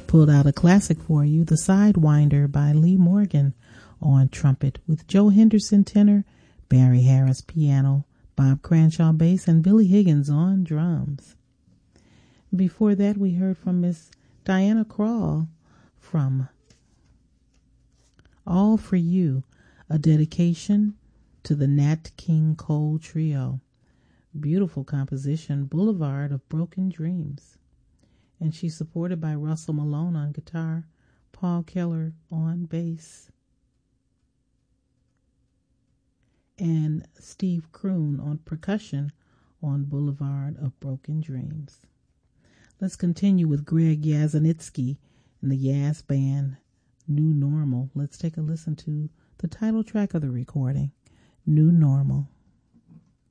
Pulled out a classic for you, The Sidewinder by Lee Morgan on trumpet, with Joe Henderson tenor, Barry Harris piano, Bob Cranshaw bass, and Billy Higgins on drums. Before that, we heard from Miss Diana Krall from All For You, a dedication to the Nat King Cole Trio. Beautiful composition, Boulevard of Broken Dreams. And she's supported by Russell Malone on guitar, Paul Keller on bass, and Steve Kroon on percussion on Boulevard of Broken Dreams. Let's continue with Greg Yasinitsky and the Yaz Band, New Normal. Let's take a listen to the title track of the recording, New Normal.